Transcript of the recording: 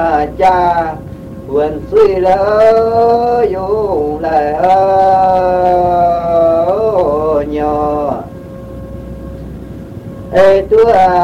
cha quên suy lỡ dù là nhỏ ê tua